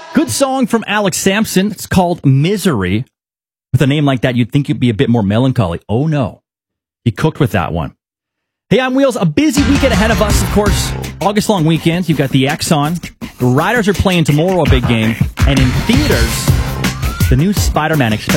Good song from Alex Sampson. It's called Misery. With a name like that, you'd think you'd be a bit more melancholy. Oh, no. He cooked with that one. Hey, on Wheels, a busy weekend ahead of us, of course. August-long weekend. You've got the X on. The Riders are playing tomorrow, a big game. And in theaters, the new Spider-Man. Expect